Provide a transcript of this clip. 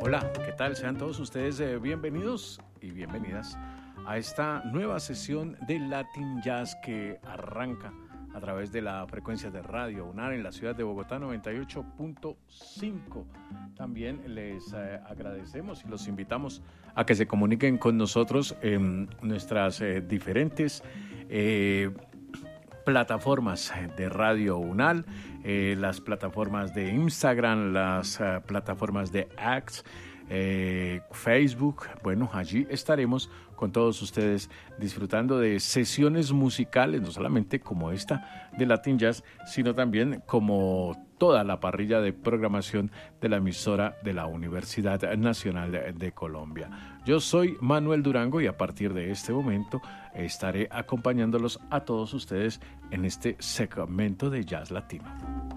Hola, ¿qué tal? Sean todos ustedes bienvenidos y bienvenidas a esta nueva sesión de Latin Jazz que arranca a través de la frecuencia de Radio UNAR en la ciudad de Bogotá 98.5. También les agradecemos y los invitamos a que se comuniquen con nosotros en nuestras diferentes plataformas de Radio UNAL, las plataformas de Instagram, las plataformas de X, Facebook. Bueno, allí estaremos con todos ustedes disfrutando de sesiones musicales, no solamente como esta de Latin Jazz, sino también como toda la parrilla de programación de la emisora de la Universidad Nacional de Colombia. Yo soy Manuel Durango y a partir de este momento estaré acompañándolos a todos ustedes en este segmento de Jazz Latino.